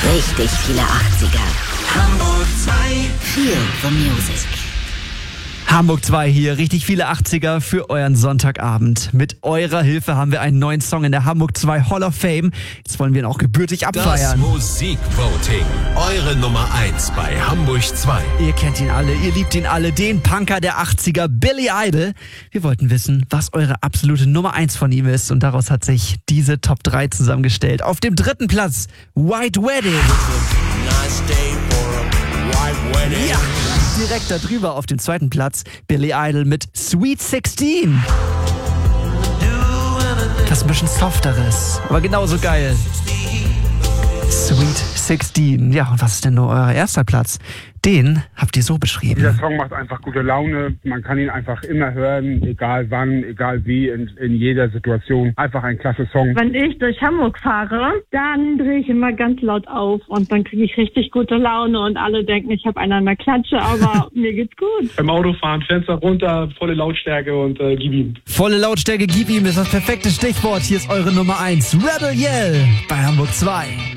Richtig viele 80er. Hamburg 2. Feel the Music. Hamburg 2 hier, richtig viele 80er für euren Sonntagabend. Mit eurer Hilfe haben wir einen neuen Song in der Hamburg 2 Hall of Fame. Jetzt wollen wir ihn auch gebürtig abfeiern. Das Musikvoting. Eure Nummer 1 bei Hamburg 2. Ihr kennt ihn alle, ihr liebt ihn alle, den Punker der 80er, Billy Idol. Wir wollten wissen, was eure absolute Nummer 1 von ihm ist. Und daraus hat sich diese Top 3 zusammengestellt. Auf dem 3. Platz, White Wedding. Ja, direkt da drüber auf dem 2. Platz, Billy Idol mit Sweet 16. Das ein bisschen softeres, aber genauso geil. Sweet 16. Ja, und was ist denn nur euer erster Platz? Den habt ihr so beschrieben. Dieser Song macht einfach gute Laune. Man kann ihn einfach immer hören, egal wann, egal wie, in jeder Situation. Einfach ein klasse Song. Wenn ich durch Hamburg fahre, dann drehe ich immer ganz laut auf und dann kriege ich richtig gute Laune und alle denken, ich habe einen an der Klatsche, aber mir geht's gut. Beim Autofahren, Fenster runter, volle Lautstärke und gib ihm. Volle Lautstärke, gib ihm ist das perfekte Stichwort. Hier ist eure Nummer 1, Rebel Yell bei Hamburg 2.